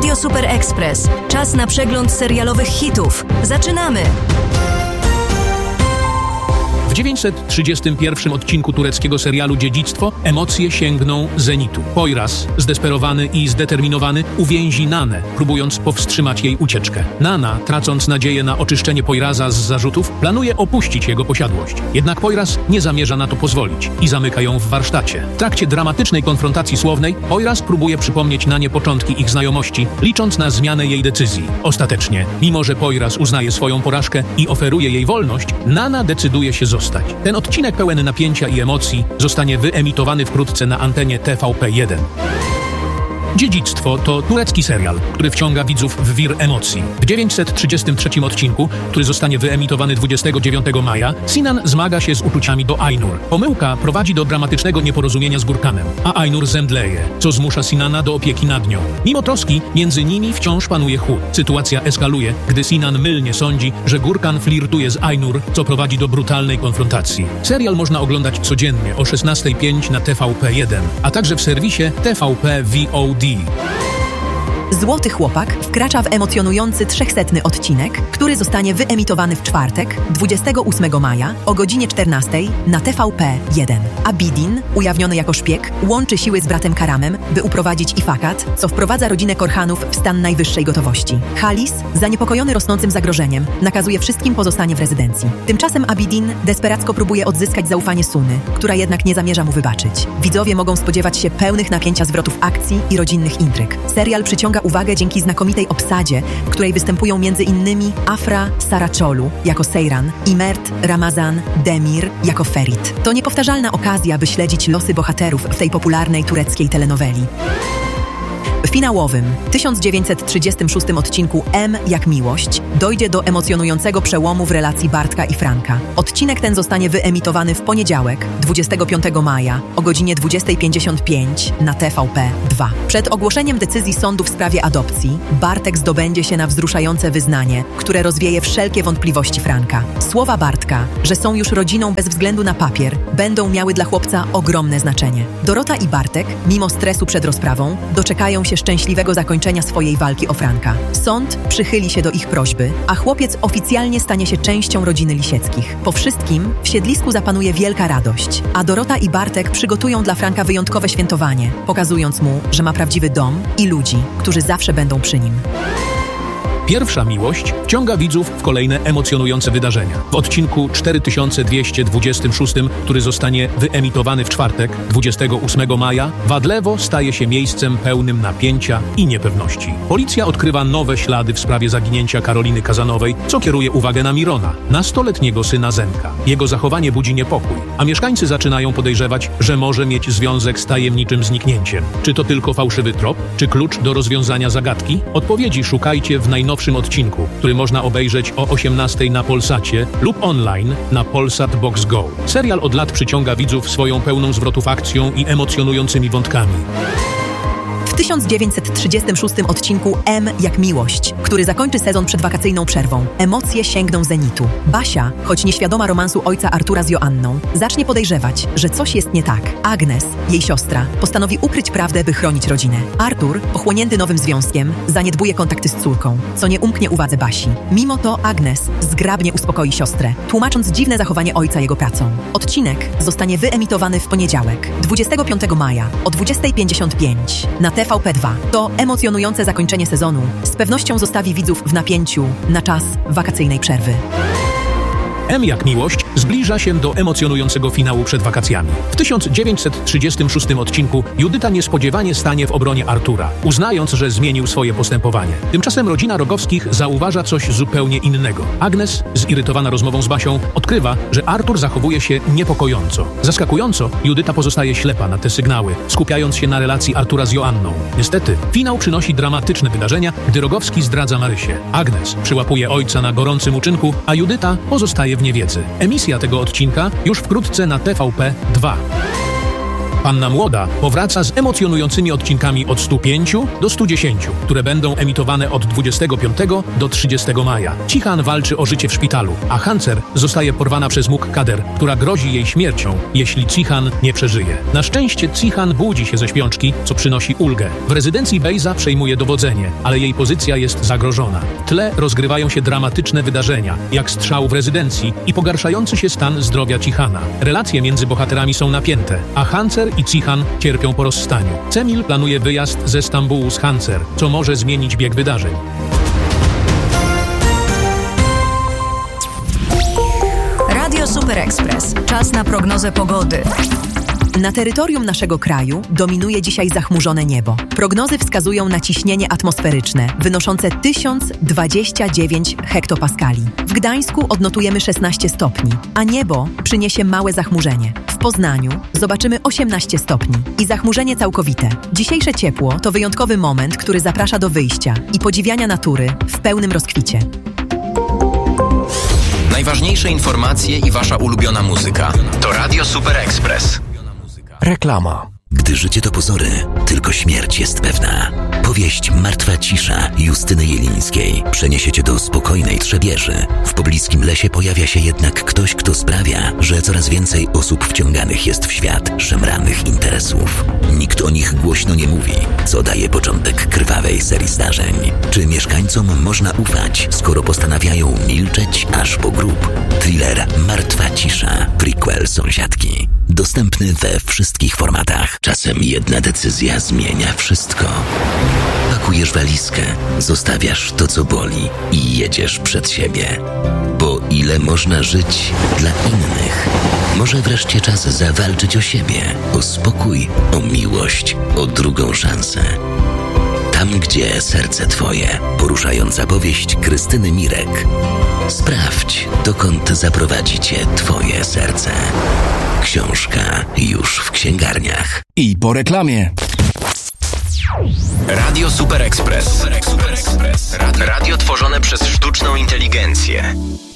Radio Super Express. Czas na przegląd serialowych hitów. Zaczynamy! W 931 odcinku tureckiego serialu Dziedzictwo emocje sięgną zenitu. Poyraz, zdesperowany i zdeterminowany, uwięzi Nanę, próbując powstrzymać jej ucieczkę. Nana, tracąc nadzieję na oczyszczenie Poyraza z zarzutów, planuje opuścić jego posiadłość. Jednak Poyraz nie zamierza na to pozwolić i zamyka ją w warsztacie. W trakcie dramatycznej konfrontacji słownej Poyraz próbuje przypomnieć Nanie początki ich znajomości, licząc na zmianę jej decyzji. Ostatecznie, mimo że Poyraz uznaje swoją porażkę i oferuje jej wolność, Nana decyduje się zostać. Ten odcinek pełen napięcia i emocji zostanie wyemitowany wkrótce na antenie TVP1. Dziedzictwo to turecki serial, który wciąga widzów w wir emocji. W 933 odcinku, który zostanie wyemitowany 29 maja, Sinan zmaga się z uczuciami do Aynur. Pomyłka prowadzi do dramatycznego nieporozumienia z Gurkanem, a Aynur zemdleje, co zmusza Sinana do opieki nad nią. Mimo troski, między nimi wciąż panuje chłód. Sytuacja eskaluje, gdy Sinan mylnie sądzi, że Gurkan flirtuje z Aynur, co prowadzi do brutalnej konfrontacji. Serial można oglądać codziennie o 16:05 na TVP1, a także w serwisie TVP VOD. Złoty chłopak wkracza w emocjonujący 300. odcinek, który zostanie wyemitowany w czwartek, 28 maja o godzinie 14 na TVP1. Abidin, ujawniony jako szpieg, łączy siły z bratem Karamem, by uprowadzić Ifakat, co wprowadza rodzinę Korhanów w stan najwyższej gotowości. Halis, zaniepokojony rosnącym zagrożeniem, nakazuje wszystkim pozostanie w rezydencji. Tymczasem Abidin desperacko próbuje odzyskać zaufanie Suny, która jednak nie zamierza mu wybaczyć. Widzowie mogą spodziewać się pełnych napięcia zwrotów akcji i rodzinnych intryg. Serial przyciąga uwagę dzięki znakomitej obsadzie, w której występują m.in. Afra Saraçoğlu jako Seyran i Mert Ramazan Demir jako Ferit. To niepowtarzalna okazja, by śledzić losy bohaterów w tej popularnej tureckiej telenoweli. W finałowym 1936 odcinku M jak miłość dojdzie do emocjonującego przełomu w relacji Bartka i Franka. Odcinek ten zostanie wyemitowany w poniedziałek, 25 maja o godzinie 20:55 na TVP2. Przed ogłoszeniem decyzji sądu w sprawie adopcji, Bartek zdobędzie się na wzruszające wyznanie, które rozwieje wszelkie wątpliwości Franka. Słowa Bartka, że są już rodziną bez względu na papier, będą miały dla chłopca ogromne znaczenie. Dorota i Bartek, mimo stresu przed rozprawą, doczekają się szczęśliwego zakończenia swojej walki o Franka. Sąd przychyli się do ich prośby, a chłopiec oficjalnie stanie się częścią rodziny Lisieckich. Po wszystkim w siedlisku zapanuje wielka radość, a Dorota i Bartek przygotują dla Franka wyjątkowe świętowanie, pokazując mu, że ma prawdziwy dom i ludzi, którzy zawsze będą przy nim. Pierwsza miłość wciąga widzów w kolejne emocjonujące wydarzenia. W odcinku 4226, który zostanie wyemitowany w czwartek, 28 maja, Wadlewo staje się miejscem pełnym napięcia i niepewności. Policja odkrywa nowe ślady w sprawie zaginięcia Karoliny Kazanowej, co kieruje uwagę na Mirona, nastoletniego syna Zenka. Jego zachowanie budzi niepokój, a mieszkańcy zaczynają podejrzewać, że może mieć związek z tajemniczym zniknięciem. Czy to tylko fałszywy trop? Czy klucz do rozwiązania zagadki? Odpowiedzi szukajcie w najnowszym odcinku, który można obejrzeć o 18:00 na Polsacie lub online na Polsat Box Go. Serial od lat przyciąga widzów swoją pełną zwrotów akcją i emocjonującymi wątkami. W 1936 odcinku M jak miłość, który zakończy sezon przed wakacyjną przerwą, emocje sięgną zenitu. Basia, choć nieświadoma romansu ojca Artura z Joanną, zacznie podejrzewać, że coś jest nie tak. Agnes, jej siostra, postanowi ukryć prawdę, by chronić rodzinę. Artur, pochłonięty nowym związkiem, zaniedbuje kontakty z córką, co nie umknie uwadze Basi. Mimo to Agnes zgrabnie uspokoi siostrę, tłumacząc dziwne zachowanie ojca jego pracą. Odcinek zostanie wyemitowany w poniedziałek, 25 maja o 20:55 na TVP2. To emocjonujące zakończenie sezonu z pewnością zostawi widzów w napięciu na czas wakacyjnej przerwy. M jak miłość zbliża się do emocjonującego finału przed wakacjami. W 1936 odcinku Judyta niespodziewanie stanie w obronie Artura, uznając, że zmienił swoje postępowanie. Tymczasem rodzina Rogowskich zauważa coś zupełnie innego. Agnes, zirytowana rozmową z Basią, odkrywa, że Artur zachowuje się niepokojąco. Zaskakująco, Judyta pozostaje ślepa na te sygnały, skupiając się na relacji Artura z Joanną. Niestety, finał przynosi dramatyczne wydarzenia, gdy Rogowski zdradza Marysię. Agnes przyłapuje ojca na gorącym uczynku, a Judyta pozostaje w niewiedzy. Emisja tego odcinka już wkrótce na TVP2. Panna Młoda powraca z emocjonującymi odcinkami od 105 do 110, które będą emitowane od 25 do 30 maja. Cichan walczy o życie w szpitalu, a Hancer zostaje porwana przez Muk Kader, która grozi jej śmiercią, jeśli Cichan nie przeżyje. Na szczęście Cichan budzi się ze śpiączki, co przynosi ulgę. W rezydencji Bejza przejmuje dowodzenie, ale jej pozycja jest zagrożona. W tle rozgrywają się dramatyczne wydarzenia, jak strzał w rezydencji i pogarszający się stan zdrowia Cichana. Relacje między bohaterami są napięte, a Hancer i Cichan cierpią po rozstaniu. Cemil planuje wyjazd ze Stambułu z Hancer, co może zmienić bieg wydarzeń. Radio Super Express. Czas na prognozę pogody. Na terytorium naszego kraju dominuje dzisiaj zachmurzone niebo. Prognozy wskazują na ciśnienie atmosferyczne wynoszące 1029 hektopaskali. W Gdańsku odnotujemy 16 stopni, a niebo przyniesie małe zachmurzenie. W Poznaniu zobaczymy 18 stopni i zachmurzenie całkowite. Dzisiejsze ciepło to wyjątkowy moment, który zaprasza do wyjścia i podziwiania natury w pełnym rozkwicie. Najważniejsze informacje i wasza ulubiona muzyka. To Radio Super Express. Reklama. Gdy życie to pozory, tylko śmierć jest pewna. Powieść Martwa cisza Justyny Jelińskiej przeniesie cię do spokojnej Trzebieży. W pobliskim lesie pojawia się jednak ktoś, kto sprawia, że coraz więcej osób wciąganych jest w świat szemranych interesów. Nikt o nich głośno nie mówi, co daje początek krwawej serii zdarzeń. Czy mieszkańcom można ufać, skoro postanawiają milczeć aż po grób? Thriller Martwa cisza, prequel Sąsiadki. Dostępny we wszystkich formatach. Czasem jedna decyzja zmienia wszystko. Pakujesz walizkę, zostawiasz to, co boli i jedziesz przed siebie. Bo ile można żyć dla innych? Może wreszcie czas zawalczyć o siebie, o spokój, o miłość, o drugą szansę. Tam, gdzie serce twoje. Poruszająca powieść Krystyny Mirek. Sprawdź, dokąd zaprowadzi cię twoje serce. Książka już w księgarniach. I po reklamie. Radio Super Express. Radio tworzone przez sztuczną inteligencję.